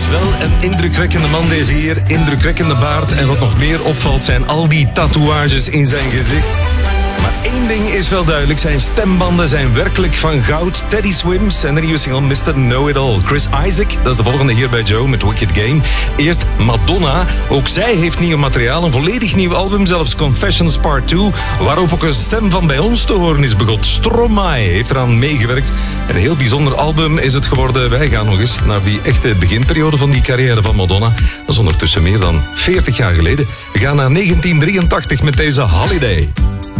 is wel een indrukwekkende man, deze heer. Indrukwekkende baard. En wat nog meer opvalt zijn al die tatoeages in zijn gezicht. Maar één ding is wel duidelijk. Zijn stembanden zijn werkelijk van goud. Teddy Swims en de nieuwe single Mr. Know-It-All. Chris Isaac, dat is de volgende hier bij Joe met Wicked Game. Eerst Madonna. Ook zij heeft nieuw materiaal. Een volledig nieuw album, zelfs Confessions Part 2. Waarop ook een stem van bij ons te horen is begot. Stromae heeft eraan meegewerkt. Een heel bijzonder album is het geworden. Wij gaan nog eens naar die echte beginperiode van die carrière van Madonna. Dat is ondertussen meer dan 40 jaar geleden. We gaan naar 1983 met deze Holiday.